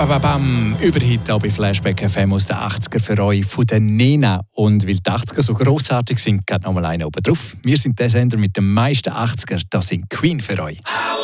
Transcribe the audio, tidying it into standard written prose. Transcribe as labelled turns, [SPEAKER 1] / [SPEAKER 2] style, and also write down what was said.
[SPEAKER 1] Bam, Überhit auch bei Flashback FM aus den 80er für euch von der Nena. Und weil die 80er so grossartig sind, geht noch mal einer oben drauf. Wir sind der Sender mit den meisten 80er, das sind Queen für euch.